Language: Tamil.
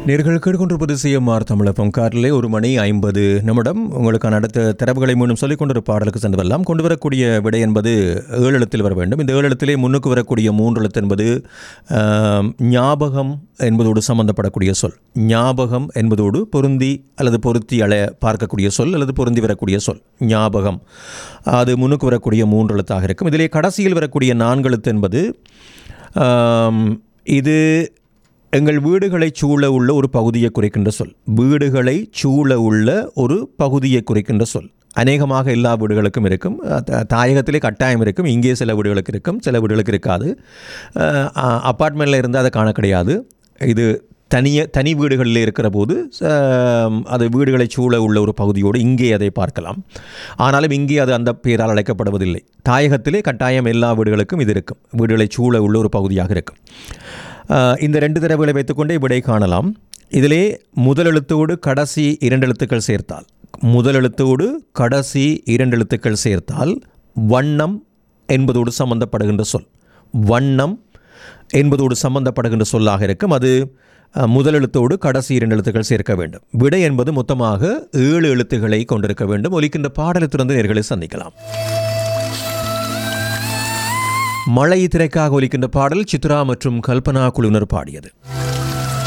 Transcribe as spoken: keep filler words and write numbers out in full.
நேர்கள் கேட்டுக்கொண்டிருப்பது சிஎம்ஆர் தமிழகம் காரிலே ஒரு மணி ஐம்பது நிமிடம். உங்களுக்கான அடுத்த தரவுகளை மீண்டும் சொல்லிக் கொண்டிரு பாடலுக்கு சென்று வரலாம். கொண்டு வரக்கூடிய விடை என்பது ஏழு எழுத்தில் வர வேண்டும். இந்த ஏழு எழுத்திலே முன்னுக்கு வரக்கூடிய மூன்று எழுத்து என்பது ஞாபகம் என்பதோடு சம்பந்தப்படக்கூடிய சொல். ஞாபகம் என்பதோடு பொருந்தி அல்லது பொருத்தி அல பார்க்கக்கூடிய சொல் அல்லது பொருந்தி வரக்கூடிய சொல் ஞாபகம். அது முன்னுக்கு வரக்கூடிய மூன்று எழுத்தாக இருக்கும். இதிலே கடைசியில் வரக்கூடிய நான்கு எழுத்து என்பது இது எங்கள் வீடுகளை சூழ உள்ள ஒரு பகுதியை குறைக்கின்ற சொல். வீடுகளை சூழ உள்ள ஒரு பகுதியை குறைக்கின்ற சொல். அநேகமாக எல்லா வீடுகளுக்கும் இருக்கும். தாயகத்திலே கட்டாயம் இருக்கும். இங்கே சில வீடுகளுக்கு இருக்கும், சில வீடுகளுக்கு இருக்காது. அப்பார்ட்மெண்ட்டில் இருந்து அதை காண கிடையாது. இது தனிய தனி வீடுகளில் இருக்கிற போது அது வீடுகளை சூழ உள்ள ஒரு பகுதியோடு இங்கே அதை பார்க்கலாம். ஆனாலும் இங்கே அது அந்த பெயரால் அழைக்கப்படுவதில்லை. தாயகத்திலே கட்டாயம் எல்லா வீடுகளுக்கும் இது இருக்கும். வீடுகளை சூழ உள்ள ஒரு பகுதியாக இருக்கும். இந்த ரெண்டு தடவைகளை வைத்துக்கொண்டே விடை காணலாம். இதிலே முதல் எழுத்தோடு கடைசி இரண்டு எழுத்துக்கள் சேர்த்தால் முதல் எழுத்தோடு கடைசி இரண்டு எழுத்துக்கள் சேர்த்தால் வண்ணம் என்பதோடு சம்பந்தப்படுகின்ற சொல். வண்ணம் என்பதோடு சம்பந்தப்படுகின்ற சொல்லாக இருக்கும். அது முதல் எழுத்தோடு கடைசி இரண்டு எழுத்துக்கள் சேர்க்க வேண்டும். விடை என்பது மொத்தமாக ஏழு எழுத்துக்களை கொண்டிருக்க வேண்டும். ஒலிக்கின்ற பாடலை தொடர்ந்து நேர்களை சந்திக்கலாம். மழை திரைக்காக ஒலிக்கின்ற பாடல் சித்ரா மற்றும் கல்பனா குழுவினர் பாடியது.